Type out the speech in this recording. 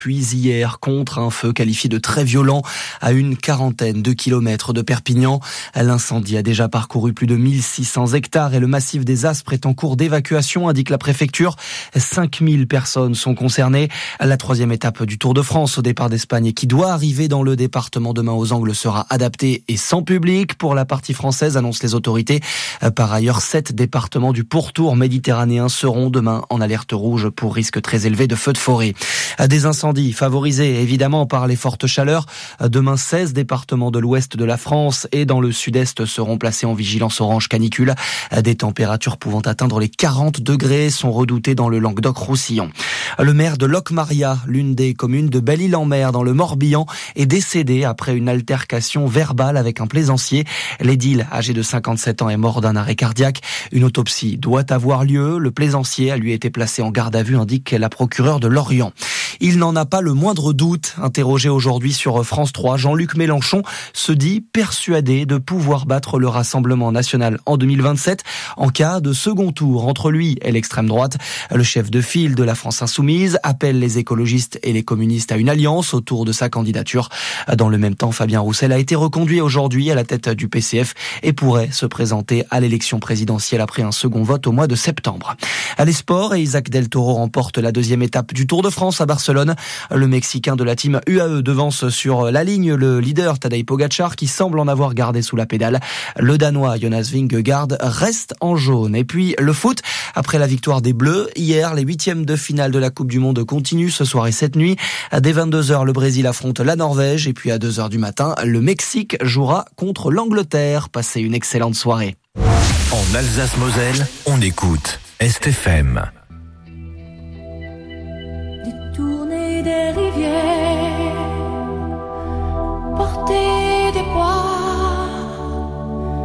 puis hier contre un feu qualifié de très violent à une quarantaine de kilomètres de Perpignan. L'incendie a déjà parcouru plus de 1600 hectares et le massif des Aspres est en cours d'évacuation, indique la préfecture. 5000 personnes sont concernées. La troisième étape du Tour de France au départ d'Espagne et qui doit arriver dans le département demain aux Angles sera adaptée et sans public pour la partie française, annoncent les autorités. Par ailleurs, 7 départements du pourtour méditerranéen seront demain en alerte rouge pour risque très élevé de feux de forêt. Des incendies favorisés évidemment par les fortes chaleurs. Demain, 16 départements de l'ouest de la France et dans le sud-est seront placés en vigilance orange canicule. Des températures pouvant atteindre les 40 degrés sont redoutées dans le Languedoc-Roussillon. Le maire de Locmaria, l'une des communes de Belle-Île-en-Mer dans le Morbihan, est décédé après une altercation verbale avec un plaisancier. L'édile, âgé de 57 ans, est mort d'un arrêt cardiaque. Une autopsie doit avoir lieu. Le plaisancier a lui été placé en garde à vue, indique la procureure de Lorient. Il n'en a pas le moindre doute. Interrogé aujourd'hui sur France 3, Jean-Luc Mélenchon se dit persuadé de pouvoir battre le Rassemblement national en 2027 en cas de second tour entre lui et l'extrême droite. Le chef de file de la France Insoumise appelle les écologistes et les communistes à une alliance autour de sa candidature. Dans le même temps, Fabien Roussel a été reconduit aujourd'hui à la tête du PCF et pourrait se présenter à l'élection présidentielle après un second vote au mois de septembre. Les sports, et Isaac Del Toro remporte la deuxième étape du Tour de France à Barcelone. Le Mexicain de la team UAE devance sur la ligne le leader Tadej Pogacar qui semble en avoir gardé sous la pédale. Le Danois Jonas Vingegaard reste en jaune. Et puis le foot, après la victoire des Bleus, hier les huitièmes de finale de la Coupe du Monde continuent ce soir et cette nuit. Dès 22h, le Brésil affronte la Norvège et puis à 2h du matin, le Mexique jouera contre l'Angleterre. Passez une excellente soirée. En Alsace-Moselle, on écoute Est FM.